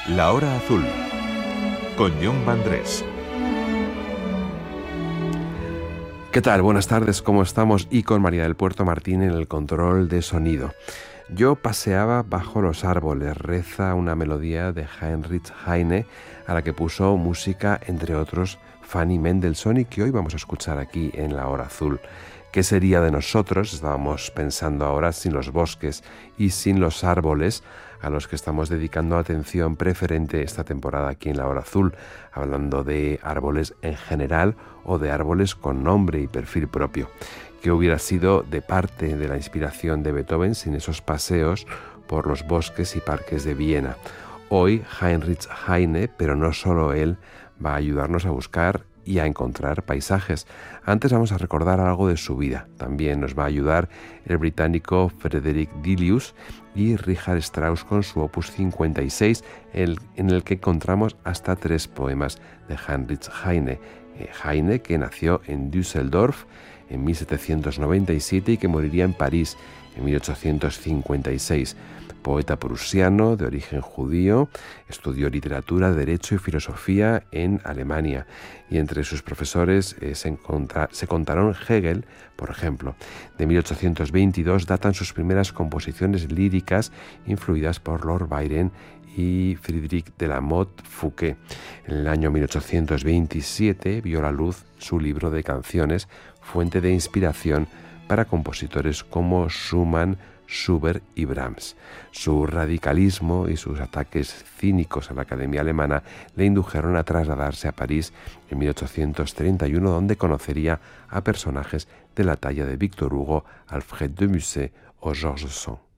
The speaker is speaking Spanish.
La Hora Azul, con Jon Vandrés. ¿Qué tal? Buenas tardes, ¿cómo estamos? Y con María del Puerto Martín en el control de sonido. Yo paseaba bajo los árboles, reza una melodía de Heinrich Heine, a la que puso música, entre otros, Fanny Mendelssohn, y que hoy vamos a escuchar aquí en La Hora Azul. ¿Qué sería de nosotros? Estábamos pensando ahora sin los bosques y sin los árboles, a los que estamos dedicando atención preferente esta temporada aquí en La Hora Azul, hablando de árboles en general o de árboles con nombre y perfil propio. ¿Qué hubiera sido de parte de la inspiración de Beethoven sin esos paseos por los bosques y parques de Viena? Hoy Heinrich Heine, pero no solo él, va a ayudarnos a buscar y a encontrar paisajes. Antes vamos a recordar algo de su vida. También nos va a ayudar el británico Frederick Delius y Richard Strauss con su opus 56, en el que encontramos hasta 3 poemas de Heinrich Heine. Heine, que nació en Düsseldorf en 1797 y que moriría en París en 1856. Poeta prusiano de origen judío, estudió literatura, derecho y filosofía en Alemania, y entre sus profesores se contaron Hegel, por ejemplo. De 1822 datan sus primeras composiciones líricas influidas por Lord Byron y Frédéric de la Motte Fouquet. En el año 1827 vio la luz su libro de canciones, fuente de inspiración para compositores como Schumann, Schubert y Brahms. Su radicalismo y sus ataques cínicos a la Academia Alemana le indujeron a trasladarse a París en 1831, donde conocería a personajes de la talla de Victor Hugo, Alfred de Musset o Georges Sand.